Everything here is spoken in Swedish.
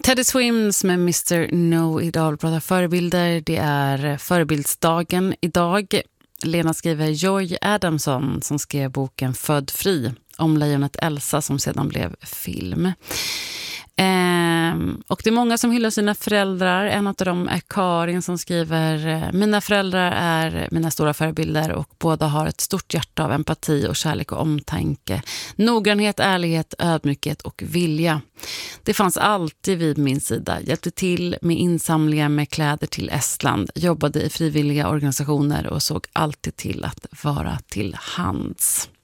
Teddy Swims med Mr. Know-It-All pratar förebilder. Det är förebildsdagen idag. Lena skriver Joy Adamson som skrev boken Född fri om lejonet Elsa som sedan blev film. Och det är många som hyllar sina föräldrar. En av dem är Karin som skriver mina föräldrar är mina stora förebilder och båda har ett stort hjärta av empati och kärlek och omtanke. Noggrannhet, ärlighet, ödmjukhet och vilja. Det fanns alltid vid min sida. Hjälpte till med insamlingar med kläder till Estland. Jobbade i frivilliga organisationer och såg alltid till att vara till hands.